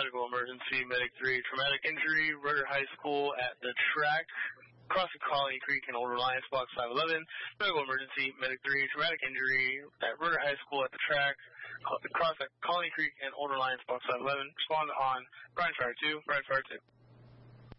medical emergency, medic 3, traumatic injury, Rutter High School at the track, crossing Colony Creek and Old Reliance, box 511. Medical emergency, medic 3, traumatic injury at Rutter High School at the track, cross at Colony Creek and Old Reliance, box 511. Respond on Brian Fire 2, Brian Fire 2.